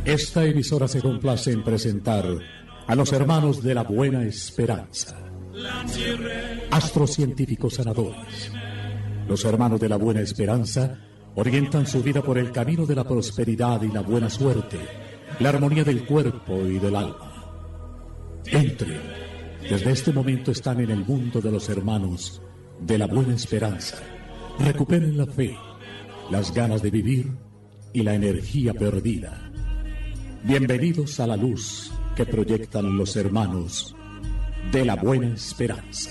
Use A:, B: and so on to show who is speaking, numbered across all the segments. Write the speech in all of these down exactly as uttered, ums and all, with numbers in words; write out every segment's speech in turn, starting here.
A: Esta emisora se complace en presentar a los hermanos de la Buena Esperanza, astrocientíficos sanadores. Los hermanos de la Buena Esperanza orientan su vida por el camino de la prosperidad y la buena suerte, la armonía del cuerpo y del alma. Entren, desde este momento están en el mundo de los hermanos de la Buena Esperanza. Recuperen la fe, las ganas de vivir y la energía perdida. Bienvenidos a la luz que proyectan los hermanos de la Buena Esperanza.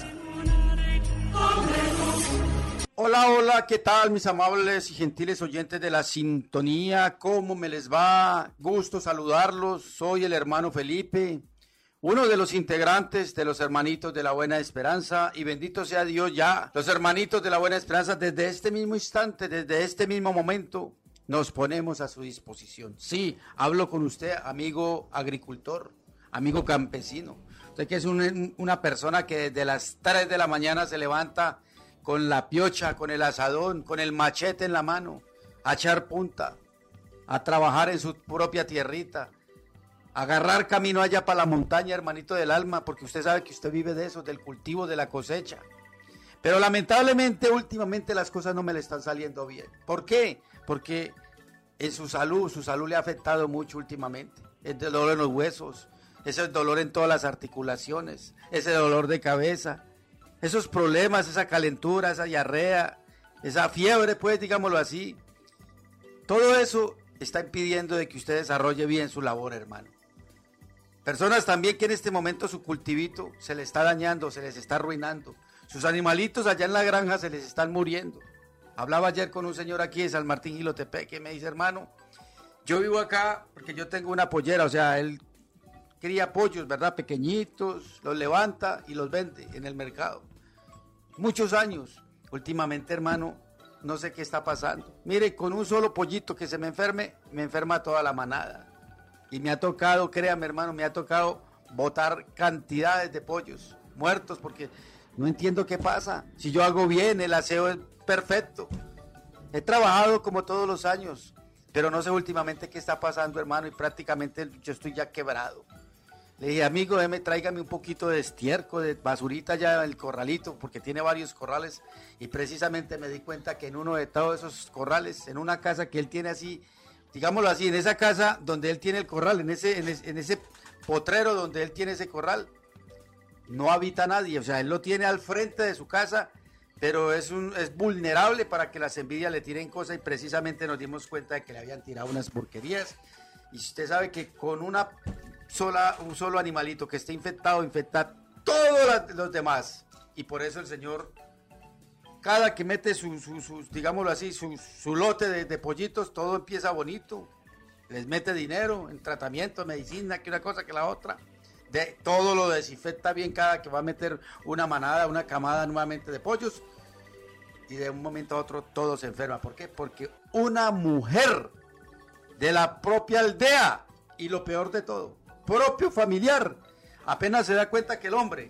B: Hola, hola, ¿qué tal mis amables y gentiles oyentes de la sintonía? ¿Cómo me les va? Gusto saludarlos, soy el hermano Felipe, uno de los integrantes de los hermanitos de la Buena Esperanza, y bendito sea Dios, ya los hermanitos de la Buena Esperanza desde este mismo instante, desde este mismo momento, nos ponemos a su disposición. Sí, hablo con usted, amigo agricultor, amigo campesino. Usted que es un, una persona que desde las tres de la mañana se levanta con la piocha, con el asadón, con el machete en la mano, a echar punta, a trabajar en su propia tierrita, a agarrar camino allá para la montaña, hermanito del alma, porque usted sabe que usted vive de eso, del cultivo, de la cosecha. Pero lamentablemente últimamente las cosas no me le están saliendo bien. ¿Por qué? Porque en su salud, su salud le ha afectado mucho últimamente. El dolor en los huesos, ese dolor en todas las articulaciones, ese dolor de cabeza, esos problemas, esa calentura, esa diarrea, esa fiebre, pues digámoslo así. Todo eso está impidiendo de que usted desarrolle bien su labor, hermano. Personas también que en este momento su cultivito se les está dañando, se les está arruinando. Sus animalitos allá en la granja se les están muriendo. Hablaba ayer con un señor aquí de San Martín Gilotepec que me dice, hermano, yo vivo acá porque yo tengo una pollera, o sea, él cría pollos, ¿verdad? Pequeñitos, los levanta y los vende en el mercado. Muchos años. Últimamente, hermano, no sé qué está pasando. Mire, con un solo pollito que se me enferme, me enferma toda la manada. Y me ha tocado, créame, hermano, me ha tocado botar cantidades de pollos muertos porque no entiendo qué pasa. Si yo hago bien, el aseo es perfecto. He trabajado como todos los años, pero no sé últimamente qué está pasando, hermano, y prácticamente yo estoy ya quebrado. Le dije, amigo, déjeme, tráigame un poquito de estiércol, de basurita ya en el corralito, porque tiene varios corrales, y precisamente me di cuenta que en uno de todos esos corrales, en una casa que él tiene así, digámoslo así, en esa casa donde él tiene el corral, en ese, en ese, en ese potrero donde él tiene ese corral, no habita nadie, o sea, él lo tiene al frente de su casa, pero es un es vulnerable para que las envidias le tiren cosas, y precisamente nos dimos cuenta de que le habían tirado unas porquerías. Y usted sabe que con una sola un solo animalito que esté infectado, infecta todos los demás. Y por eso el Señor, cada que mete su, su, su digámoslo así, su, su lote de, de pollitos, todo empieza bonito. Les mete dinero en tratamiento, medicina, que una cosa que la otra. De todo lo desinfecta bien cada que va a meter una manada, una camada nuevamente de pollos, y de un momento a otro todo se enferma. ¿Por qué? Porque una mujer de la propia aldea, y lo peor de todo, propio familiar, apenas se da cuenta que el hombre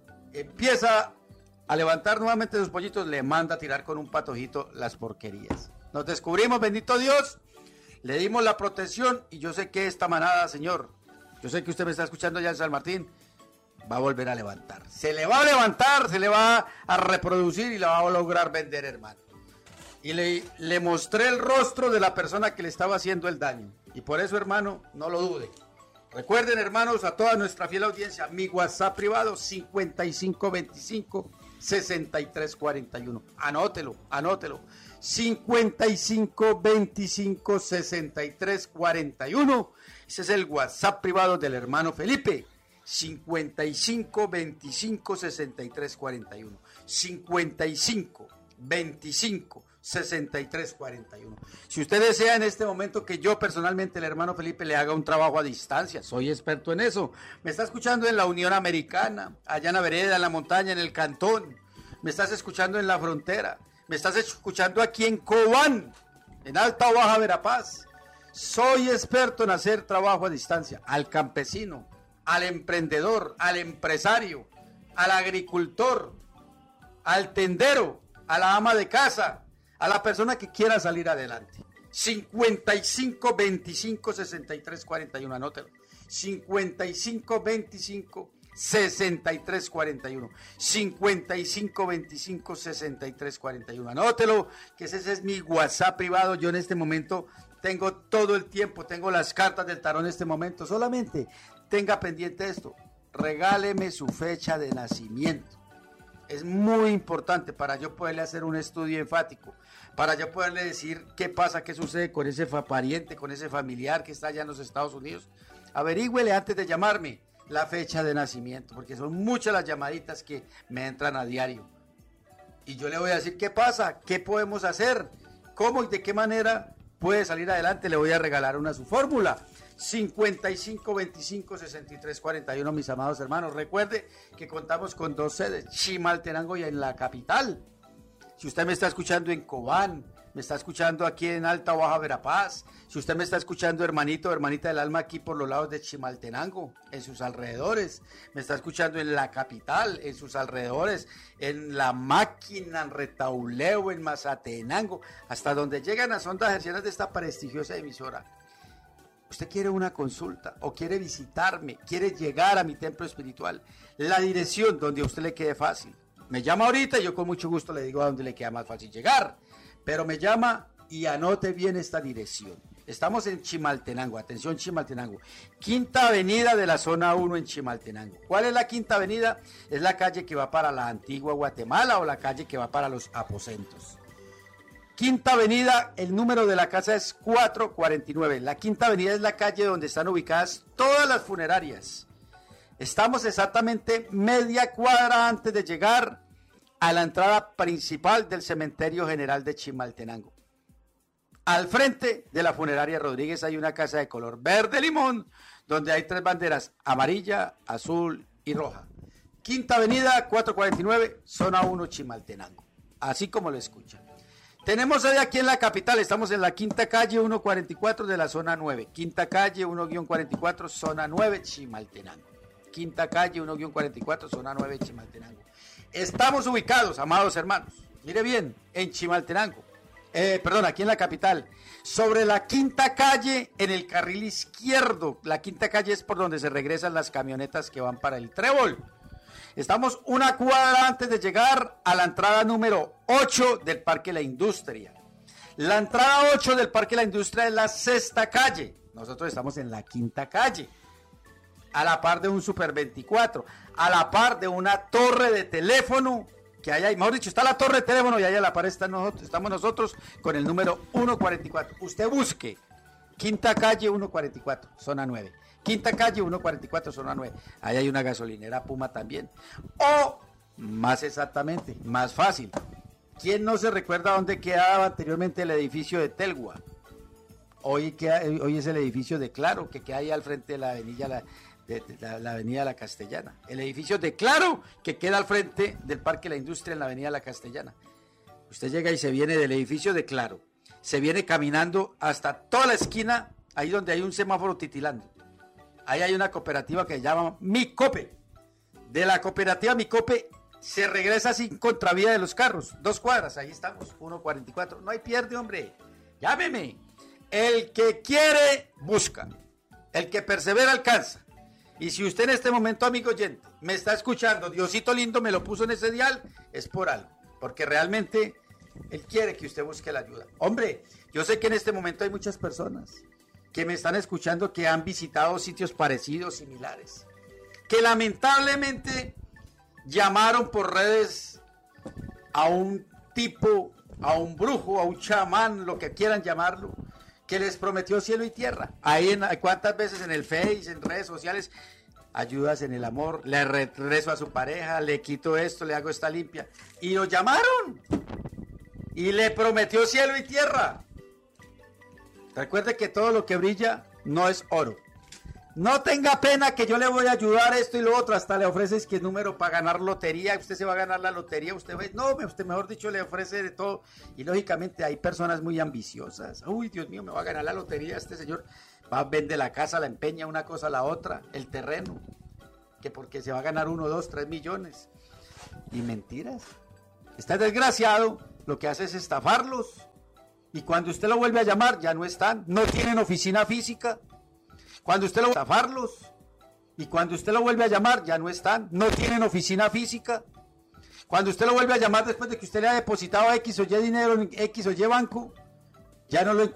B: empieza a levantar nuevamente sus pollitos, le manda a tirar con un patojito las porquerías. Nos descubrimos, bendito Dios, le dimos la protección, y yo sé que esta manada, Señor, yo sé que usted me está escuchando ya en San Martín, va a volver a levantar. Se le va a levantar, se le va a reproducir y la va a lograr vender, hermano. Y le, le mostré el rostro de la persona que le estaba haciendo el daño. Y por eso, hermano, no lo dude. Recuerden, hermanos, a toda nuestra fiel audiencia, mi WhatsApp privado cincuenta y cinco veinticinco sesenta y tres cuarenta y uno. Anótelo, anótelo. cincuenta y cinco veinticinco sesenta y tres cuarenta y uno. Ese es el WhatsApp privado del hermano Felipe. cincuenta y cinco veinticinco sesenta y tres cuarenta y uno. cincuenta y cinco veinticinco sesenta y tres cuarenta y uno. Si usted desea en este momento que yo personalmente, el hermano Felipe, le haga un trabajo a distancia, soy experto en eso. Me está escuchando en la Unión Americana, allá en la vereda, en la montaña, en el cantón. Me estás escuchando en la frontera. Me estás escuchando aquí en Cobán, en Alta o Baja Verapaz. Soy experto en hacer trabajo a distancia, al campesino, al emprendedor, al empresario, al agricultor, al tendero, a la ama de casa, a la persona que quiera salir adelante. cincuenta y cinco veinticinco sesenta y tres cuarenta y uno, anótelo. cincuenta y cinco veinticinco sesenta y tres cuarenta y uno. cincuenta y cinco veinticinco sesenta y tres cuarenta y uno. Anótelo, que ese, ese es mi WhatsApp privado. Yo en este momento tengo todo el tiempo, tengo las cartas del tarot en este momento. Solamente tenga pendiente esto. Regáleme su fecha de nacimiento. Es muy importante para yo poderle hacer un estudio enfático, para yo poderle decir qué pasa, qué sucede con ese pariente, con ese familiar que está allá en los Estados Unidos. Averígüele antes de llamarme la fecha de nacimiento, porque son muchas las llamaditas que me entran a diario. Y yo le voy a decir qué pasa, qué podemos hacer, cómo y de qué manera puede salir adelante. Le voy a regalar una su fórmula. cincuenta y cinco veinticinco sesenta y tres cuarenta y uno, mis amados hermanos. Recuerde que contamos con dos sedes, Chimaltenango y en la capital. Si usted me está escuchando en Cobán, me está escuchando aquí en Alta o Baja Verapaz, si usted me está escuchando, hermanito o hermanita del alma, aquí por los lados de Chimaltenango, en sus alrededores, me está escuchando en la capital, en sus alrededores, en La Máquina, en Retauleo, en Mazatenango, hasta donde llegan las ondas hercianas de esta prestigiosa emisora. Usted quiere una consulta o quiere visitarme, quiere llegar a mi templo espiritual, la dirección donde a usted le quede fácil. Me llama ahorita y yo con mucho gusto le digo a dónde le queda más fácil llegar. Pero me llama y anote bien esta dirección. Estamos en Chimaltenango, atención Chimaltenango. Quinta Avenida de la zona uno en Chimaltenango. ¿Cuál es la Quinta Avenida? Es la calle que va para la antigua Guatemala o la calle que va para los aposentos. Quinta Avenida, el número de la casa es cuatrocientos cuarenta y nueve. La Quinta Avenida es la calle donde están ubicadas todas las funerarias. Estamos exactamente media cuadra antes de llegar a la entrada principal del Cementerio General de Chimaltenango. Al frente de la funeraria Rodríguez hay una casa de color verde limón, donde hay tres banderas, amarilla, azul y roja. Quinta Avenida, cuatrocientos cuarenta y nueve, zona uno, Chimaltenango. Así como lo escuchan. Tenemos hoy aquí en la capital, estamos en la quinta calle ciento cuarenta y cuatro de la zona nueve. Quinta calle uno guión cuarenta y cuatro, zona nueve, Chimaltenango. Quinta calle uno guión cuarenta y cuatro, zona nueve, Chimaltenango. Estamos ubicados, amados hermanos, mire bien, en Chimaltenango, eh, perdón, aquí en la capital, sobre la quinta calle en el carril izquierdo. La quinta calle es por donde se regresan las camionetas que van para el Trébol. Estamos una cuadra antes de llegar a la entrada número ocho del Parque La Industria. La entrada ocho del Parque La Industria es la sexta calle. Nosotros estamos en la quinta calle, a la par de un Super veinticuatro, a la par de una torre de teléfono que hay ahí. Mejor dicho, está la torre de teléfono y ahí a la par está nosotros, estamos nosotros con el número ciento cuarenta y cuatro. Usted busque quinta calle ciento cuarenta y cuatro, zona nueve. Quinta calle ciento cuarenta y cuatro, zona nueve. Ahí hay una gasolinera Puma también. O, más exactamente, más fácil, ¿quién no se recuerda dónde quedaba anteriormente el edificio de Telgua? Hoy, queda, hoy es el edificio de Claro, que queda ahí al frente de la avenida La, de, de la, la avenida La Castellana. El edificio de Claro, que queda al frente del Parque La Industria en la avenida La Castellana. Usted llega y se viene del edificio de Claro, se viene caminando hasta toda la esquina, ahí donde hay un semáforo titilando. Ahí hay una cooperativa que se llama Micope. De la cooperativa Micope se regresa sin contravía de los carros. Dos cuadras, ahí estamos, ciento cuarenta y cuatro. No hay pierde, hombre. Llámeme. El que quiere, busca. El que persevera, alcanza. Y si usted en este momento, amigo oyente, me está escuchando, Diosito lindo me lo puso en ese dial, es por algo. Porque realmente Él quiere que usted busque la ayuda. Hombre, yo sé que en este momento hay muchas personas que me están escuchando que han visitado sitios parecidos, similares, que lamentablemente llamaron por redes a un tipo, a un brujo, a un chamán, lo que quieran llamarlo, que les prometió cielo y tierra. Ahí en, cuántas veces en el Face, en redes sociales, ayudas en el amor, le regreso a su pareja, le quito esto, le hago esta limpia, y lo llamaron y le prometió cielo y tierra. Recuerde que todo lo que brilla no es oro. No tenga pena que yo le voy a ayudar esto y lo otro. Hasta le ofreces que número para ganar lotería. Usted se va a ganar la lotería. Usted ve, no, usted mejor dicho le ofrece de todo. Y lógicamente hay personas muy ambiciosas. Uy, Dios mío, me va a ganar la lotería. Este señor va, vende la casa, la empeña una cosa a la otra. El terreno. Que porque se va a ganar uno, dos, tres millones. Y mentiras. Este desgraciado lo que hace es estafarlos. Y cuando usted lo vuelve a llamar, ya no están. No tienen oficina física. Cuando usted lo zafarlos. Y cuando usted lo vuelve a llamar, ya no están. No tienen oficina física. Cuando usted lo vuelve a llamar después de que usted le ha depositado X o Y dinero en X o Y banco, ya no lo,